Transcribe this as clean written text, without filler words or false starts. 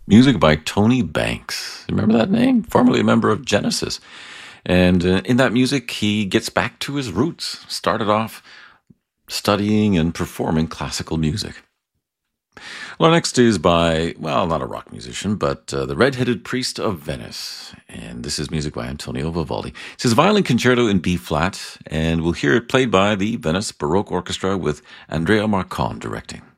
Music by Tony Banks. Remember that name? Formerly a member of Genesis. And in that music, he gets back to his roots. Started off studying and performing classical music. Well, our next is by, well, not a rock musician, but the Red-Headed Priest of Venice. And this is music by Antonio Vivaldi. It's his violin concerto in B-flat, and we'll hear it played by the Venice Baroque Orchestra with Andrea Marcon directing.